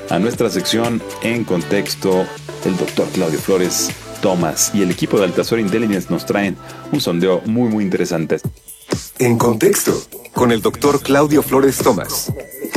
a nuestra sección En Contexto. El doctor Claudio Flores Tomás y el equipo de Altazor Intelligence nos traen un sondeo muy interesante. En Contexto, con el doctor Claudio Flores Tomás.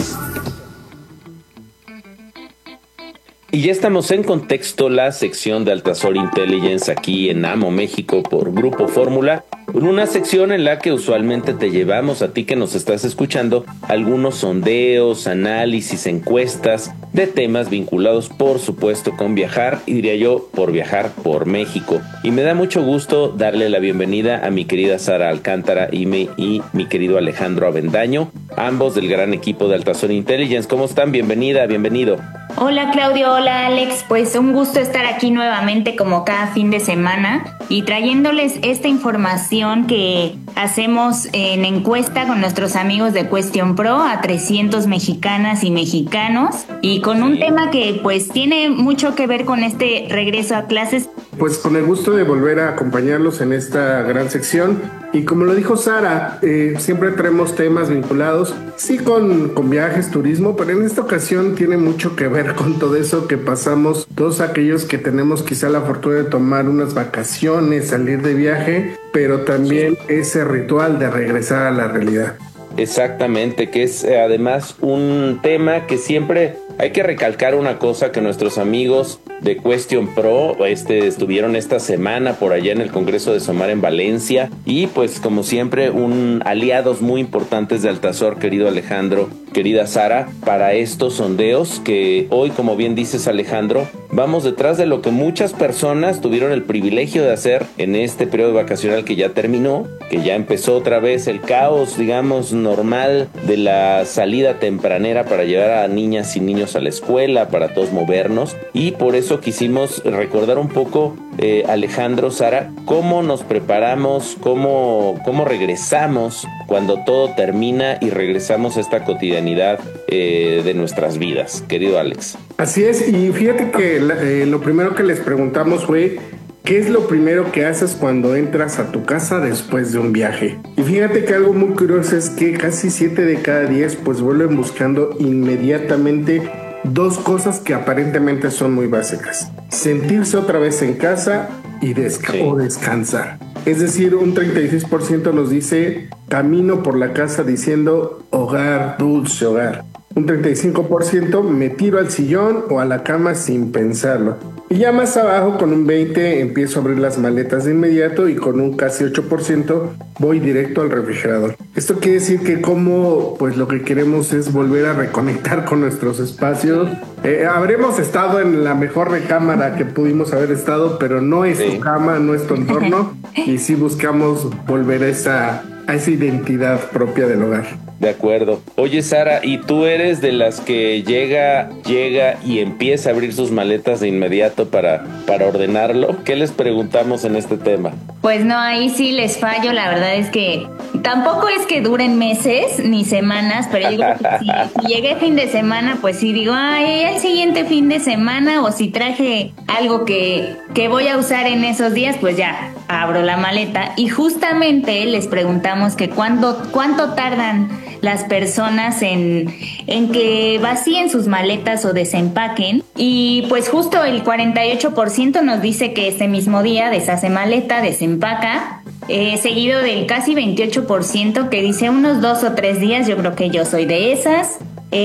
Y ya estamos en Contexto, la sección de Altazor Intelligence aquí en Amo México por Grupo Fórmula, con una sección en la que usualmente te llevamos a ti que nos estás escuchando algunos sondeos, análisis, encuestas de temas vinculados por supuesto con viajar, y diría yo por viajar por México. Y me da mucho gusto darle la bienvenida a mi querida Sara Alcántara y mi querido Alejandro Avendaño, ambos del gran equipo de Altazor Intelligence. ¿Cómo están? Bienvenido. Hola Claudio, hola Alex, pues un gusto estar aquí nuevamente como cada fin de semana y trayéndoles esta información que hacemos en encuesta con nuestros amigos de Question Pro a 300 mexicanas y mexicanos, y con un tema que pues tiene mucho que ver con este regreso a clases. Pues con el gusto de volver a acompañarlos en esta gran sección, y como lo dijo Sara, siempre traemos temas vinculados, sí con viajes, turismo, pero en esta ocasión tiene mucho que ver con todo eso que pasamos todos aquellos que tenemos quizá la fortuna de tomar unas vacaciones, salir de viaje, pero también ese ritual de regresar a la realidad. Exactamente, que es además un tema que siempre hay que recalcar una cosa, que nuestros amigos de Question Pro estuvieron esta semana por allá en el Congreso de Somar en Valencia, y pues como siempre aliados muy importantes de Altazor, querido Alejandro, querida Sara, para estos sondeos que hoy, como bien dices Alejandro, vamos detrás de lo que muchas personas tuvieron el privilegio de hacer en este periodo vacacional que ya terminó, que ya empezó otra vez el caos, digamos, normal de la salida tempranera para llevar a niñas y niños a la escuela, para todos movernos, y por eso quisimos recordar un poco, Alejandro, Sara, cómo nos preparamos, cómo regresamos cuando todo termina y regresamos a esta cotidianidad de nuestras vidas, querido Alex. Así es, y fíjate que lo primero que les preguntamos fue: ¿qué es lo primero que haces cuando entras a tu casa después de un viaje? Y fíjate que algo muy curioso es que casi 7 de cada 10 pues vuelven buscando inmediatamente dos cosas que aparentemente son muy básicas: sentirse otra vez en casa y o descansar. Es decir, un 36% nos dice: camino por la casa diciendo hogar, dulce hogar. Un 35% me tiro al sillón o a la cama sin pensarlo. Y ya más abajo, con un 20%, empiezo a abrir las maletas de inmediato, y con un casi 8% voy directo al refrigerador. Esto quiere decir que como pues lo que queremos es volver a reconectar con nuestros espacios. Habremos estado en la mejor recámara que pudimos haber estado, pero no es tu cama, no es tu entorno, y sí buscamos volver a esa identidad propia del hogar. De acuerdo. Oye, Sara, ¿y tú eres de las que llega y empieza a abrir sus maletas de inmediato para ordenarlo? ¿Qué les preguntamos en este tema? Pues no, ahí sí les fallo. La verdad es que tampoco es que duren meses ni semanas, pero yo creo que si llegué fin de semana, pues sí digo, ay, el siguiente fin de semana, o si traje algo que voy a usar en esos días, pues ya abro la maleta. Y justamente les preguntamos que cuánto tardan las personas en que vacíen sus maletas o desempaquen, y pues justo el 48% nos dice que ese mismo día deshace maleta, desempaca, seguido del casi 28% que dice unos 2 o 3 días. Yo creo que yo soy de esas.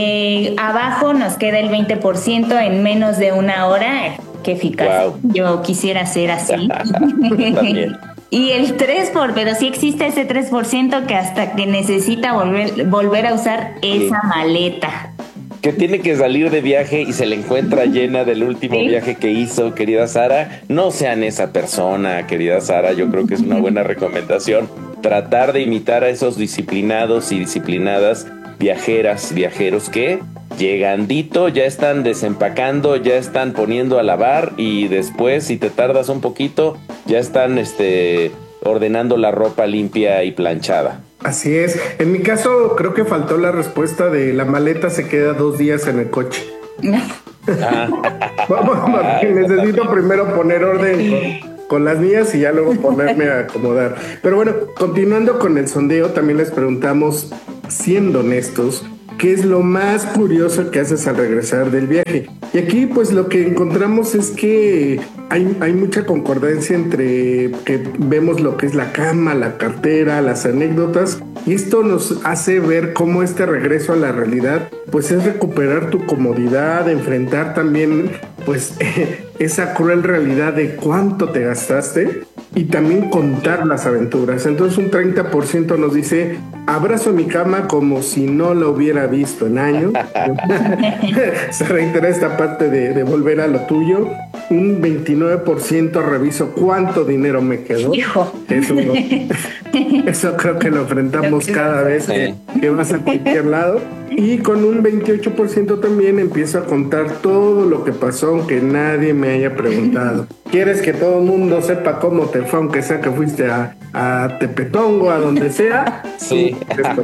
Abajo nos queda el 20% en menos de una hora. Qué eficaz. Wow. Yo quisiera ser así. También. Y el 3%, pero sí existe ese 3% que hasta que necesita volver a usar esa maleta. Que tiene que salir de viaje y se le encuentra llena del último viaje que hizo, querida Sara. No sean esa persona, querida Sara. Yo creo que es una buena recomendación tratar de imitar a esos disciplinados y disciplinadas viajeros que llegandito ya están desempacando, ya están poniendo a lavar, y después, si te tardas un poquito, ya están ordenando la ropa limpia y planchada. Así es. En mi caso, creo que faltó la respuesta de la maleta se queda 2 días en el coche. Necesito primero poner orden con las mías y ya luego ponerme a acomodar. Pero bueno, continuando con el sondeo, también les preguntamos, siendo honestos, ¿qué es lo más curioso que haces al regresar del viaje? Y aquí pues lo que encontramos es que hay mucha concordancia entre que vemos lo que es la cama, la cartera, las anécdotas, y esto nos hace ver cómo este regreso a la realidad pues es recuperar tu comodidad, enfrentar también pues esa cruel realidad de cuánto te gastaste y también contar las aventuras. Entonces un 30% nos dice, abrazo mi cama como si no la hubiera visto en años. Se reitera esta parte de volver a lo tuyo. Un 29% reviso cuánto dinero me quedó. Hijo. Eso creo que lo enfrentamos cada vez que vas a cualquier lado. Y con un 28% también empiezo a contar todo lo que pasó, aunque nadie me haya preguntado. ¿Quieres que todo el mundo sepa cómo te fue, aunque sea que fuiste a Tepetongo, a donde sea? Sí.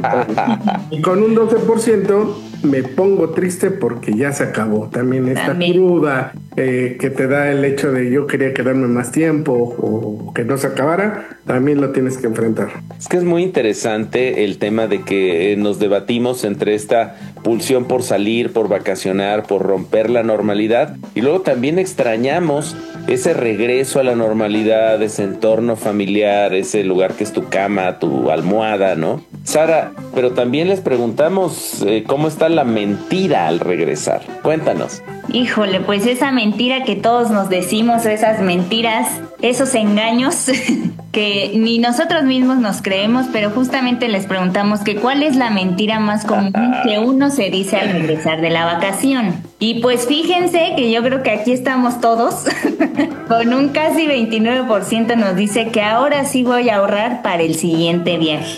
Y con un 12% me pongo triste porque ya se acabó. También esta cruda que te da el hecho de yo quería quedarme más tiempo o que no se acabara, también lo tienes que enfrentar. Es que es muy interesante el tema de que nos debatimos entre esta pulsión por salir, por vacacionar, por romper la normalidad, y luego también extrañamos ese regreso a la normalidad, ese entorno familiar, ese lugar que es tu cama, tu almohada, ¿no? Sara, pero también les preguntamos cómo está la mentira al regresar. Cuéntanos. Híjole, pues esa mentira que todos nos decimos, esas mentiras, esos engaños que ni nosotros mismos nos creemos, pero justamente les preguntamos que cuál es la mentira más común que uno se dice al regresar de la vacación. Y pues fíjense que yo creo que aquí estamos todos, con un casi 29% nos dice que ahora sí voy a ahorrar para el siguiente viaje.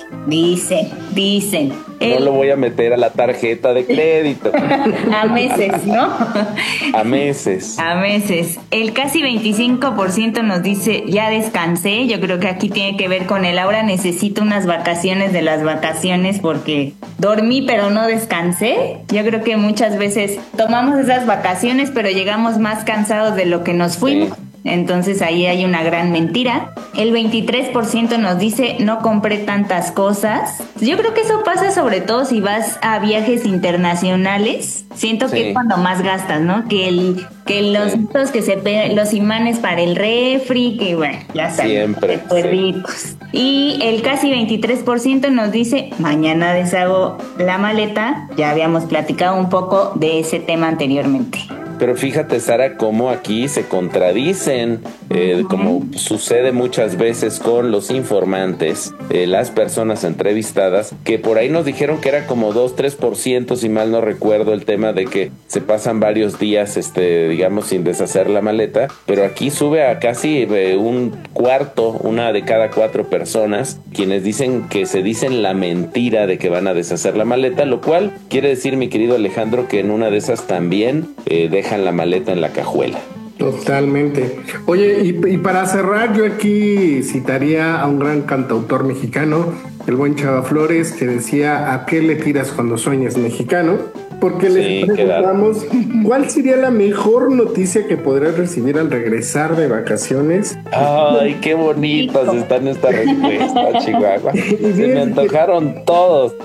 Dicen. No lo voy a meter a la tarjeta de crédito. A meses, ¿no? A meses. El casi 25% nos dice, ya descansé. Yo creo que aquí tiene que ver con el ahora necesito unas vacaciones de las vacaciones porque dormí pero no descansé. Yo creo que muchas veces tomamos esas vacaciones pero llegamos más cansados de lo que nos fuimos. Sí. Entonces ahí hay una gran mentira. El 23% nos dice no compré tantas cosas. Yo creo que eso pasa sobre todo si vas a viajes internacionales. Siento que es cuando más gastas, ¿no? Que los que los imanes para el refri, que bueno, ya saben. Siempre. Ricos. Y el casi 23% nos dice mañana deshago la maleta. Ya habíamos platicado un poco de ese tema anteriormente. Pero fíjate, Sara, cómo aquí se contradicen, como sucede muchas veces con los informantes, las personas entrevistadas, que por ahí nos dijeron que era como 2-3%, si mal no recuerdo, el tema de que se pasan varios días, digamos, sin deshacer la maleta, pero aquí sube a casi un cuarto, una de cada 4 personas, quienes dicen que se dicen la mentira de que van a deshacer la maleta, lo cual quiere decir, mi querido Alejandro, que en una de esas también dejan la maleta en la cajuela. Totalmente. Oye, y para cerrar, yo aquí citaría a un gran cantautor mexicano, el buen Chava Flores, que decía, ¿a qué le tiras cuando sueñas mexicano? Porque les preguntamos, ¿cuál sería la mejor noticia que podrás recibir al regresar de vacaciones? Ay, qué bonitas están estas respuestas, Chihuahua. Se me antojaron todos.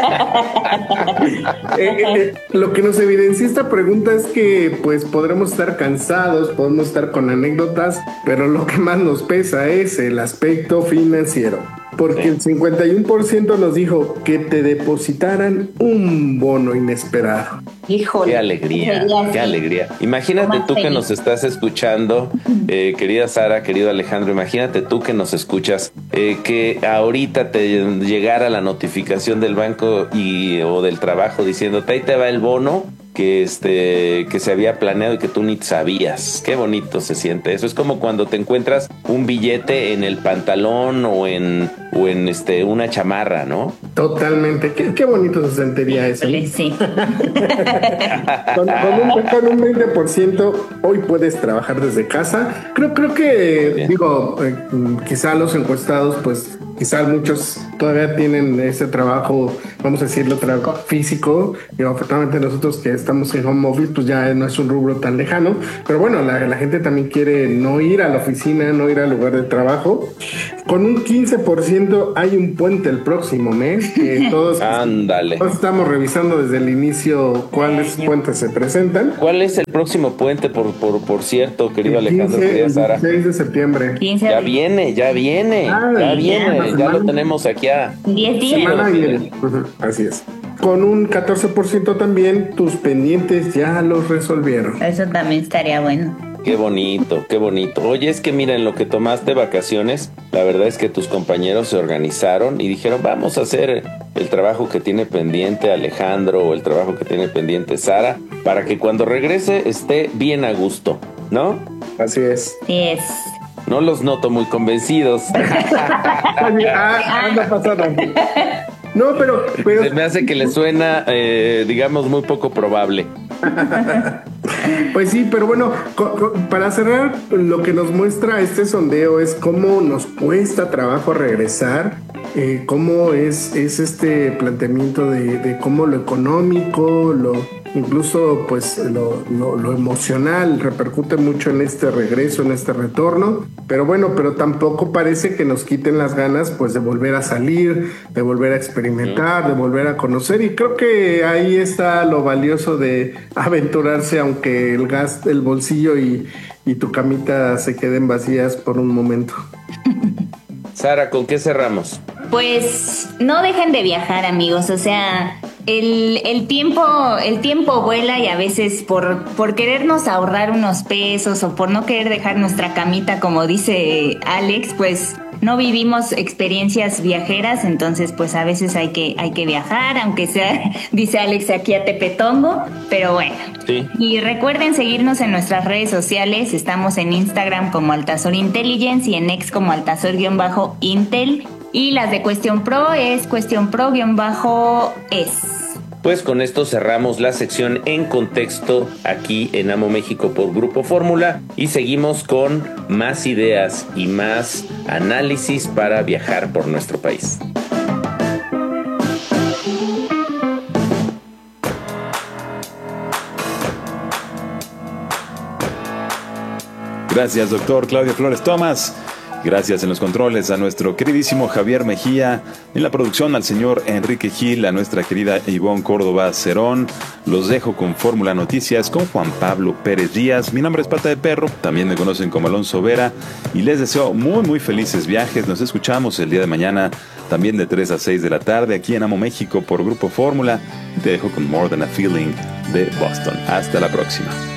Lo que nos evidencia esta pregunta es que pues podremos estar cansados, podemos estar con anécdotas, pero lo que más nos pesa es el aspecto financiero. Porque el 51% nos dijo que te depositaran un bono inesperado. Híjole. Qué alegría, qué alegría. Imagínate tú que nos estás escuchando, querida Sara, querido Alejandro, imagínate tú que nos escuchas, que ahorita te llegara la notificación del banco o del trabajo diciéndote, ahí te va el bono que se había planeado y que tú ni sabías. Qué bonito se siente eso. Es como cuando te encuentras un billete en el pantalón o en una chamarra, ¿no? Totalmente. Qué bonito se sentiría eso. Sí. con un 20% hoy puedes trabajar desde casa. Creo que, quizá los encuestados, pues quizá muchos todavía tienen ese trabajo, vamos a decirlo, trabajo físico. Afortunadamente nosotros que estamos en home office, pues ya no es un rubro tan lejano. Pero bueno, la gente también quiere no ir a la oficina, no ir al lugar de trabajo. con un 15% hay un puente el próximo mes. Que todos estamos revisando desde el inicio cuáles puentes se presentan. ¿Cuál es el próximo puente, por cierto, querido Alejandro? El 16 de septiembre. Ya viene. Ya lo tenemos aquí a 10 días. Así es. Con un 14% también tus pendientes ya los resolvieron. Eso también estaría bueno. Qué bonito. Oye, es que mira, en lo que tomaste vacaciones, la verdad es que tus compañeros se organizaron y dijeron, vamos a hacer el trabajo que tiene pendiente Alejandro o el trabajo que tiene pendiente Sara, para que cuando regrese esté bien a gusto, ¿no? Así es. Sí es. No los noto muy convencidos. Anda pasada. No, pero Se me hace que le suena, digamos, muy poco probable. Pues sí, pero bueno, para cerrar, lo que nos muestra este sondeo es cómo nos cuesta trabajo regresar, cómo es este planteamiento de cómo lo económico, incluso pues lo emocional repercute mucho en este regreso, en este retorno. Pero bueno, pero tampoco parece que nos quiten las ganas pues de volver a salir, de volver a experimentar, de volver a conocer, y creo que ahí está lo valioso de aventurarse, aunque el bolsillo y tu camita se queden vacías por un momento. Sara, ¿con qué cerramos? Pues no dejen de viajar, amigos, o sea, el tiempo vuela, y a veces por querernos ahorrar unos pesos o por no querer dejar nuestra camita, como dice Alex, pues no vivimos experiencias viajeras. Entonces pues a veces hay que viajar, aunque sea, dice Alex, aquí a Tepetongo, pero bueno. Sí. Y recuerden seguirnos en nuestras redes sociales. Estamos en Instagram como Altazor Intelligence y en X como Altazor-Intel. Y las de Cuestión Pro es Cuestión Pro-es. Pues con esto cerramos la sección En Contexto aquí en Amo México por Grupo Fórmula, y seguimos con más ideas y más análisis para viajar por nuestro país. Gracias, doctor Claudio Flores Tomás. Gracias en los controles a nuestro queridísimo Javier Mejía, en la producción al señor Enrique Gil, a nuestra querida Ivonne Córdoba Cerón. Los dejo con Fórmula Noticias con Juan Pablo Pérez Díaz. Mi nombre es Pata de Perro, también me conocen como Alonso Vera, y les deseo muy felices viajes. Nos escuchamos el día de mañana, también de 3 a 6 de la tarde, aquí en Amo México por Grupo Fórmula. Te dejo con More Than a Feeling de Boston. Hasta la próxima.